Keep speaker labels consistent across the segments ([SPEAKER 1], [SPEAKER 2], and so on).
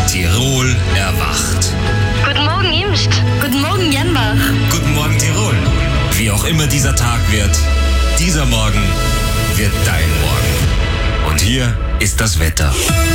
[SPEAKER 1] Tirol erwacht.
[SPEAKER 2] Guten Morgen, Imst.
[SPEAKER 3] Guten Morgen, Jenbach.
[SPEAKER 1] Guten Morgen, Tirol. Wie auch immer dieser Tag wird, dieser Morgen wird dein Morgen. Und hier ist das Wetter.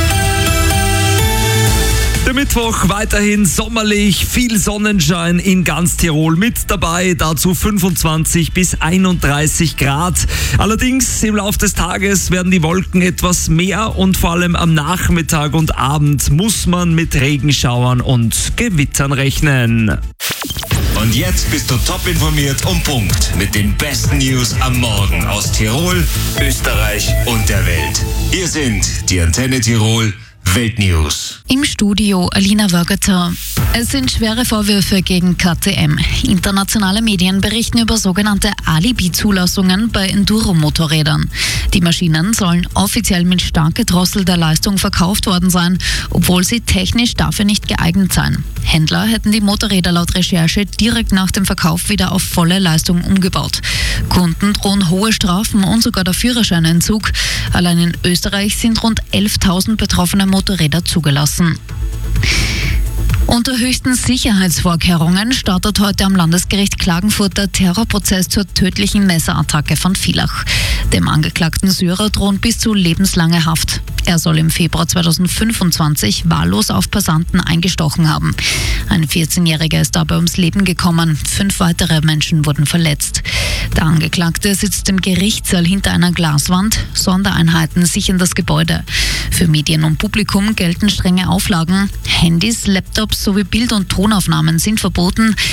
[SPEAKER 4] Der Mittwoch weiterhin sommerlich, viel Sonnenschein in ganz Tirol mit dabei, dazu 25 bis 31 Grad. Allerdings im Laufe des Tages werden die Wolken etwas mehr und vor allem am Nachmittag und Abend muss man mit Regenschauern und Gewittern rechnen.
[SPEAKER 1] Und jetzt bist du top informiert und Punkt mit den besten News am Morgen aus Tirol, Österreich und der Welt. Hier sind die Antenne Tirol Weltnews.
[SPEAKER 5] Im Studio Alina Wörgeter. Es sind schwere Vorwürfe gegen KTM. Internationale Medien berichten über sogenannte Alibi-Zulassungen bei Enduro-Motorrädern. Die Maschinen sollen offiziell mit stark gedrosselter Leistung verkauft worden sein, obwohl sie technisch dafür nicht geeignet seien. Händler hätten die Motorräder laut Recherche direkt nach dem Verkauf wieder auf volle Leistung umgebaut. Kunden drohen hohe Strafen und sogar der Führerscheinentzug. Allein in Österreich sind rund 11.000 betroffene Motorräder zugelassen. Unter höchsten Sicherheitsvorkehrungen startet heute am Landesgericht Klagenfurt der Terrorprozess zur tödlichen Messerattacke von Villach. Dem angeklagten Syrer drohen bis zu lebenslange Haft. Er soll im Februar 2025 wahllos auf Passanten eingestochen haben. Ein 14-Jähriger ist dabei ums Leben gekommen. 5 weitere Menschen wurden verletzt. Der Angeklagte sitzt im Gerichtssaal hinter einer Glaswand. Sondereinheiten sichern das Gebäude. Für Medien und Publikum gelten strenge Auflagen. Handys, Laptops sowie Bild- und Tonaufnahmen sind verboten.